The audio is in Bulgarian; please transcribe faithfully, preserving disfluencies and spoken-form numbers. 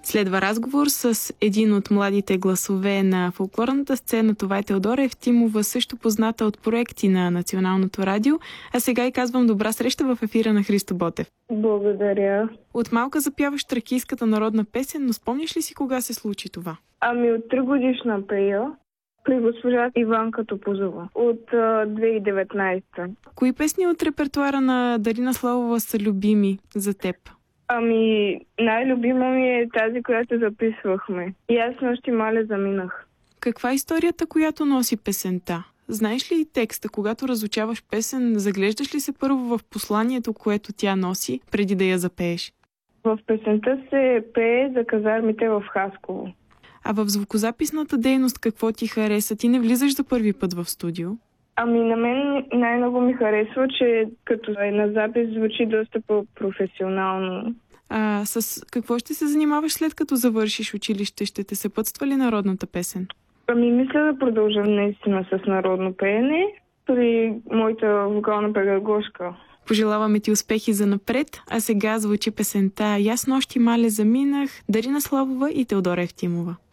Следва разговор с един от младите гласове на фолклорната сцена. Това е Теодора Евтимова, също позната от проекти на Националното радио. А сега и казвам добра среща в ефира на Христо Ботев. Благодаря. От малка запяваш тракийската народна песен, но спомняш ли си кога се случи това? Ами от три годишна пея при госпожа Иванка Топузова от а, две хиляди и деветнадесета. Кои песни от репертуара на Дарина Славова са любими за теб? Ами най-любима ми е тази, която записвахме. И аз нощи маля заминах. Каква е историята, която носи песента? Знаеш ли текста, когато разучаваш песен, заглеждаш ли се първо в посланието, което тя носи, преди да я запееш? В песента се пее за казармите в Хасково. А в звукозаписната дейност какво ти хареса? Ти не влизаш за първи път в студио? Ами на мен най-много ми харесва, че като е на запис звучи доста по-професионално. А с какво ще се занимаваш след като завършиш училище? Ще те съпътства ли народната песен? Ами мисля да продължа наистина с народно пеене при моята вокална педагожка. Пожелаваме ти успехи за напред, а сега звучи песента "Аз нощи мале заминах", Дарина Славова и Теодора Евтимова.